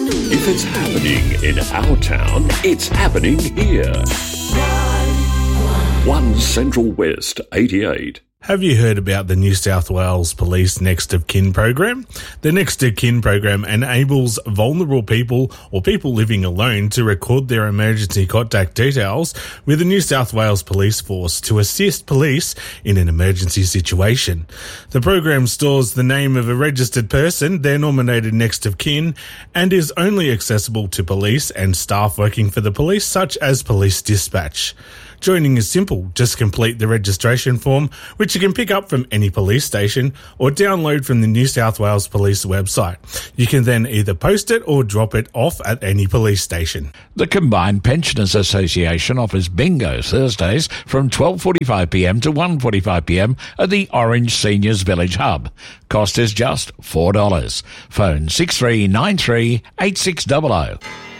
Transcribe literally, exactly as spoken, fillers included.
If it's happening in our town, it's happening here. One Central West eighty-eight. Have you heard about the New South Wales Police Next of Kin program? The Next of Kin program enables vulnerable people or people living alone to record their emergency contact details with the New South Wales Police Force to assist police in an emergency situation. The program stores the name of a registered person, their nominated next of kin, and is only accessible to police and staff working for the police, such as police dispatch. Joining is simple. Just complete the registration form, which you can pick up from any police station or download from the New South Wales Police website. You can then either post it or drop it off at any police station. The Combined Pensioners Association offers bingo Thursdays from twelve forty-five p m to one forty-five p m at the Orange Seniors Village Hub. Cost is just four dollars. Phone six three nine three eight six zero zero.